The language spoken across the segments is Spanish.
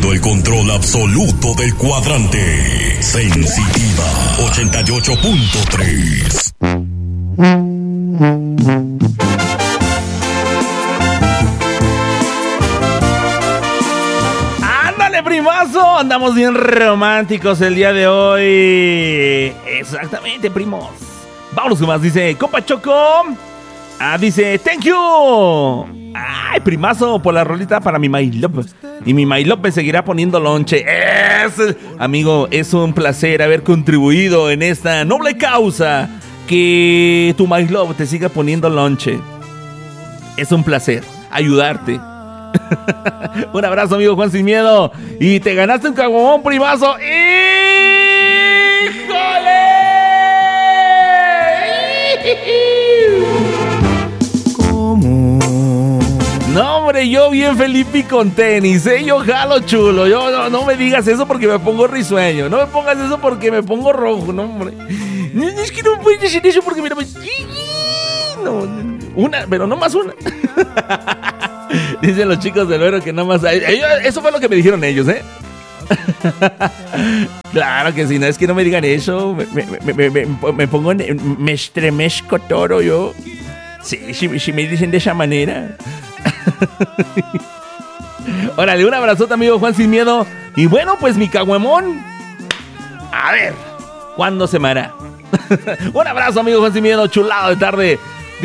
teniendo el control absoluto del cuadrante. Sensitiva 88.3. ¡Ándale, primazo! Andamos bien románticos el día de hoy. Exactamente, primos. Vámonos con más. Dice, compa Choco. Dice, thank you. Ay, primazo, por la rolita para mi My Love. Y mi My Love me seguirá poniendo lonche. Amigo, es un placer haber contribuido en esta noble causa. Que tu My Love te siga poniendo lonche. Es un placer ayudarte. Un abrazo, amigo Juan Sin Miedo. Y te ganaste un caguamón, primazo. ¡Híjole! No, hombre, yo bien Felipe y con tenis, yo jalo chulo. Yo no me digas eso porque me pongo risueño. No me pongas eso porque me pongo rojo, no, hombre. Es que no puedes decir eso porque mira, no, una, pero no más una. Dicen los chicos del Vero que no más hay. Eso fue lo que me dijeron ellos, Claro que sí, no es que no me digan eso. Me pongo, me estremezco todo yo. Sí, si me dicen de esa manera. Órale, un abrazote, amigo Juan Sin Miedo. Y bueno, pues mi caguamón, a ver, ¿cuándo se me hará? Un abrazo, amigo Juan Sin Miedo, chulado de tarde.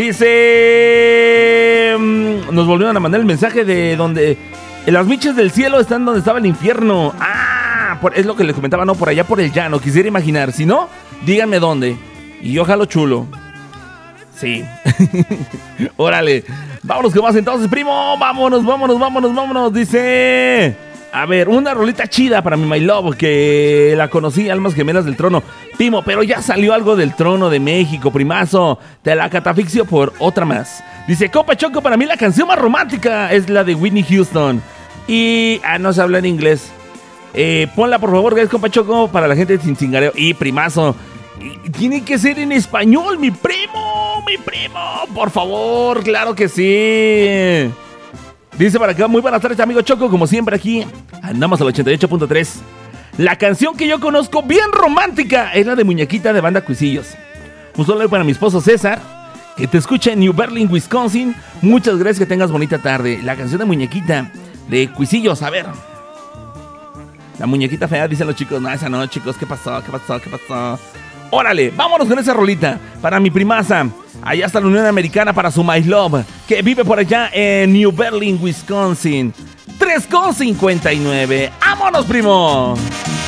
Dice, nos volvieron a mandar el mensaje de donde las miches del cielo están donde estaba el infierno. Es lo que les comentaba, no, por allá por el llano. Quisiera imaginar, si no, díganme dónde. Y yo jalo chulo. Sí. Órale, vámonos con más entonces, primo. Vámonos. Dice, a ver, una rolita chida para mi My Love, que la conocí, Almas Gemelas del Trono. Primo, pero ya salió algo del Trono de México, primazo. Te la catafixio por otra más. Dice, compa Choco, para mí la canción más romántica es la de Whitney Houston. Y, no se habla en inglés. Ponla, por favor, gracias, compa Choco, para la gente de Cincingareo. Y, primazo, tiene que ser en español, mi primo, por favor, claro que sí. Dice para acá, muy buenas tardes, amigo Choco, como siempre aquí andamos al 88.3. La canción que yo conozco bien romántica es la de Muñequita de Banda Cuisillos. Un saludo para mi esposo César, que te escucha en New Berlin, Wisconsin. Muchas gracias, que tengas bonita tarde. La canción de Muñequita de Cuisillos, a ver. La muñequita fea, dicen los chicos. No, esa no, chicos, ¿qué pasó? Órale, vámonos con esa rolita para mi primaza. Allá está la Unión Americana para su My Love, que vive por allá en New Berlin, Wisconsin. 3:59. ¡Vámonos, primo!